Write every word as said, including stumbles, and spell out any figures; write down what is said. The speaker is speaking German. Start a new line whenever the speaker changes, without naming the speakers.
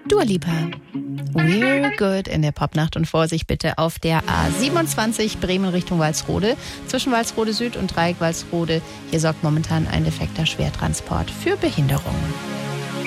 Dua Lipa. We're good in der Popnacht und Vorsicht bitte auf der A siebenundzwanzig Bremen Richtung Walsrode. Zwischen Walsrode Süd und Dreieck Walsrode. Hier sorgt momentan ein defekter Schwertransport für Behinderungen.